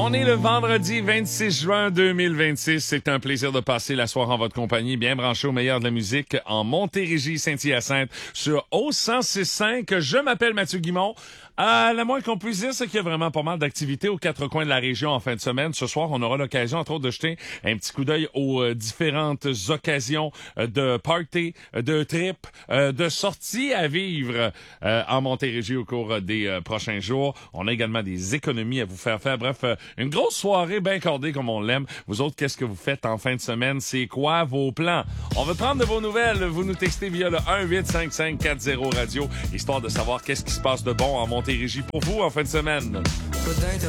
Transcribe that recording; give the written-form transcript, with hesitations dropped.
On est le vendredi 26 juin 2026. C'est un plaisir de passer la soirée en votre compagnie, bien branché au meilleur de la musique en Montérégie, Saint-Hyacinthe, sur O106.5. Je m'appelle Mathieu Guimond. La moins qu'on puisse dire, c'est qu'il y a vraiment pas mal d'activités aux quatre coins de la région en fin de semaine. Ce soir, on aura l'occasion, entre autres, de jeter un petit coup d'œil aux différentes occasions de party, de trip, de sorties à vivre en Montérégie au cours des prochains jours. On a également des économies à vous faire faire. Bref, une grosse soirée bien cordée comme on l'aime. Vous autres, qu'est-ce que vous faites en fin de semaine? C'est quoi vos plans? On veut prendre de vos nouvelles. Vous nous textez via le 1-855-40-radio, histoire de savoir qu'est-ce qui se passe de bon en Montérégie pour vous en fin de semaine. Peut-être